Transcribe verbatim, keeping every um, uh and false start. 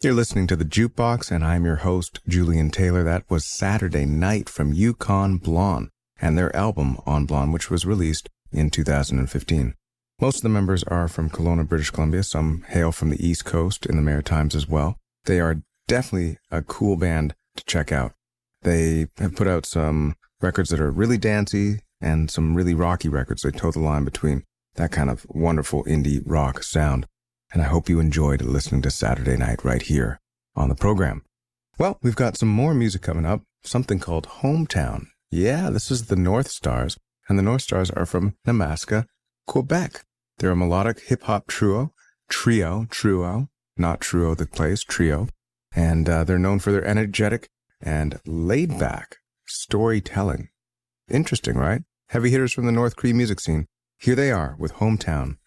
You're listening to The Jukebox, and I'm your host, Julian Taylor. That was Saturday Night from Yukon Blonde and their album On Blonde, which was released in two thousand fifteen. Most of the members are from Kelowna, British Columbia. Some hail from the East Coast in the Maritimes as well. They are definitely a cool band to check out. They have put out some records that are really dancey and some really rocky records. They toe the line between that kind of wonderful indie rock sound. And I hope you enjoyed listening to Saturday Night right here on the program. Well, we've got some more music coming up, something called Hometown. Yeah, this is the North Stars, and the North Stars are from Nemaska, Quebec. They're a melodic hip-hop trio, trio, trio, not trio the place, trio. And uh, they're known for their energetic and laid-back storytelling. Interesting, right? Heavy hitters from the North Cree music scene. Here they are with Hometown